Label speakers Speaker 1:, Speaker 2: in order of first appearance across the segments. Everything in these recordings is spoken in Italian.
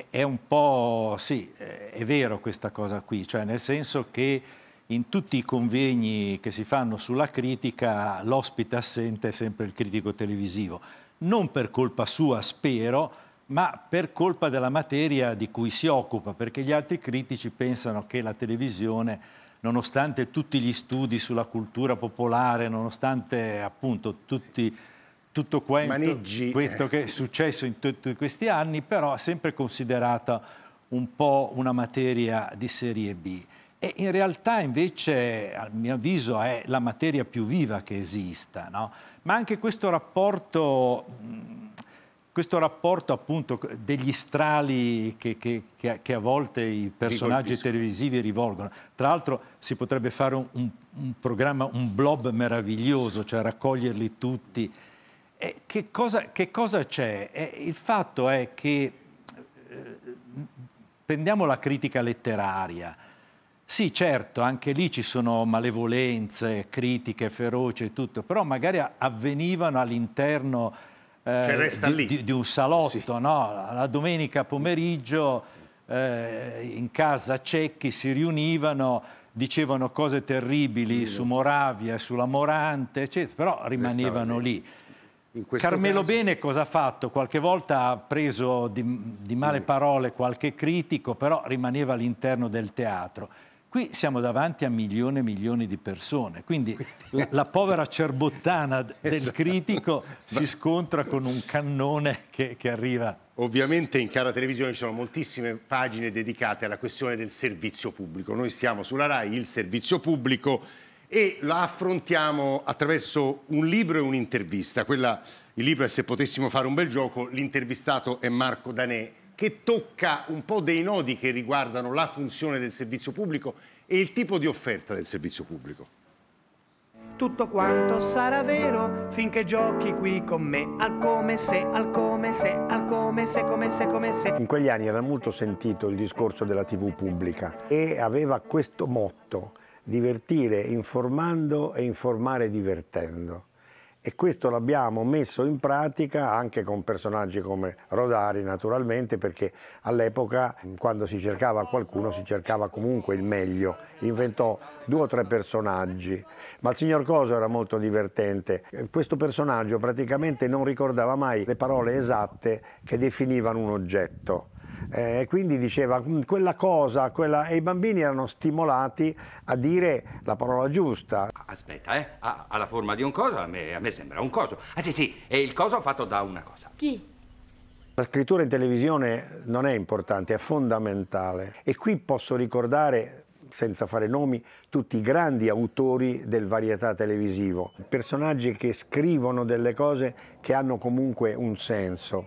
Speaker 1: È un po', sì, è vero questa cosa qui, cioè nel senso che in tutti i convegni che si fanno sulla critica l'ospite assente è sempre il critico televisivo, non per colpa sua, spero, ma per colpa della materia di cui si occupa, perché gli altri critici pensano che la televisione, nonostante tutti gli studi sulla cultura popolare, nonostante appunto tutto questo che è successo in tutti questi anni, però è sempre considerata un po' una materia di serie B. E in realtà invece, a mio avviso, è la materia più viva che esista, no? Ma anche questo rapporto appunto degli strali che a volte i personaggi televisivi rivolgono. Tra l'altro si potrebbe fare un programma, un blob meraviglioso, cioè raccoglierli tutti. Che cosa c'è? Il fatto è che prendiamo la critica letteraria. Sì, certo, anche lì ci sono malevolenze, critiche feroci e tutto, però magari avvenivano all'interno di un salotto, sì. No? La domenica pomeriggio in casa Cecchi si riunivano, dicevano cose terribili su Moravia e sulla Morante, eccetera, però rimanevano lì. Carmelo Bene cosa ha fatto? Qualche volta ha preso di male parole qualche critico, però rimaneva all'interno del teatro. Qui siamo davanti a milioni e milioni di persone, quindi la povera cerbottana del critico si scontra con un cannone che arriva.
Speaker 2: Ovviamente in Cara Televisione ci sono moltissime pagine dedicate alla questione del servizio pubblico. Noi siamo sulla RAI, il servizio pubblico, e la affrontiamo attraverso un libro e un'intervista. Il libro è Se potessimo fare un bel gioco, l'intervistato è Marco Danè, che tocca un po' dei nodi che riguardano la funzione del servizio pubblico e il tipo di offerta del servizio pubblico.
Speaker 3: Tutto quanto sarà vero finché giochi qui con me, al come se, al come se, al come se, come se, come se.
Speaker 4: In quegli anni era molto sentito il discorso della TV pubblica e aveva questo motto: divertire informando e informare divertendo. E questo l'abbiamo messo in pratica anche con personaggi come Rodari, naturalmente, perché all'epoca, quando si cercava qualcuno, si cercava comunque il meglio. Inventò 2 o 3 personaggi, ma il signor Coso era molto divertente. Questo personaggio praticamente non ricordava mai le parole esatte che definivano un oggetto. Quindi diceva quella cosa, e i bambini erano stimolati a dire la parola giusta.
Speaker 5: Aspetta, ha la forma di un coso, a me sembra un coso. Ah sì, è il coso fatto da una cosa.
Speaker 6: Chi?
Speaker 4: La scrittura in televisione non è importante, è fondamentale. E qui posso ricordare, senza fare nomi, tutti i grandi autori del varietà televisivo. Personaggi che scrivono delle cose che hanno comunque un senso.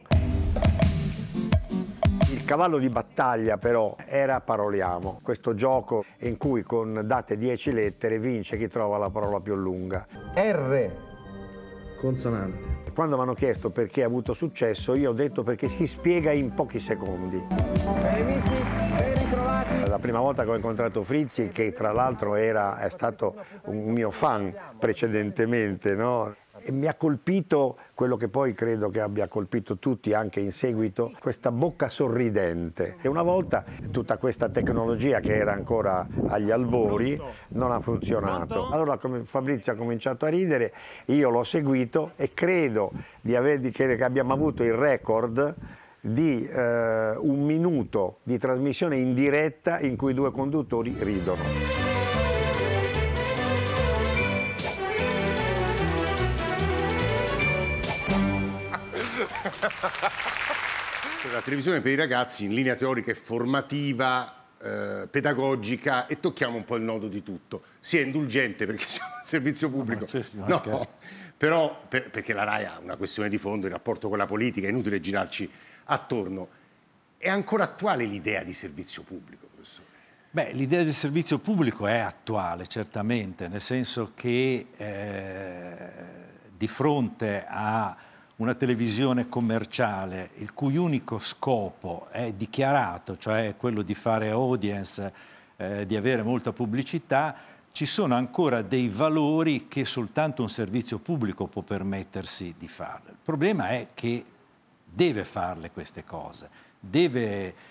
Speaker 4: Il cavallo di battaglia però era Paroliamo, questo gioco in cui con date 10 lettere vince chi trova la parola più lunga.
Speaker 7: R, consonante.
Speaker 4: Quando mi hanno chiesto perché ha avuto successo, io ho detto perché si spiega in pochi secondi.
Speaker 7: Amici, ben ritrovati.
Speaker 4: La prima volta che ho incontrato Frizzi, che tra l'altro è stato un mio fan precedentemente, no? E mi ha colpito quello che poi credo che abbia colpito tutti anche in seguito, questa bocca sorridente. E una volta tutta questa tecnologia che era ancora agli albori non ha funzionato. Allora Fabrizio ha cominciato a ridere, io l'ho seguito e credo che abbiamo avuto il record di 1 minuto di trasmissione in diretta in cui 2 conduttori ridono.
Speaker 2: La televisione per i ragazzi in linea teorica è formativa, pedagogica, e tocchiamo un po' il nodo di tutto. Sia indulgente perché siamo al servizio pubblico, no, però perché la RAI ha una questione di fondo, il rapporto con la politica, è inutile girarci attorno. È ancora attuale l'idea di servizio pubblico, professore?
Speaker 1: Beh, l'idea del servizio pubblico è attuale, certamente, nel senso che di fronte a una televisione commerciale il cui unico scopo è dichiarato, cioè quello di fare audience, di avere molta pubblicità, ci sono ancora dei valori che soltanto un servizio pubblico può permettersi di fare. Il problema è che deve farle queste cose, deve